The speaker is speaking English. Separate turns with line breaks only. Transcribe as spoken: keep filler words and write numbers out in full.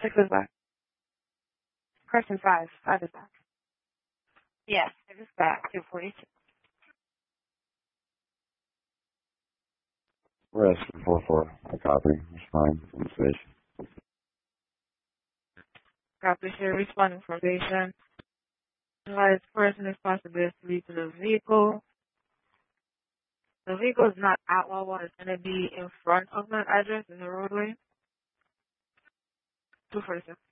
six is back. Question five. Five is back. Yes, it is back. two forty-two.
We're asking four four. I copy. Respond from the station.
Copy share respond information. Advise person is possibly to the vehicle. The vehicle is not at Wawa. It's going to be in front of that address in the roadway. two forty-six.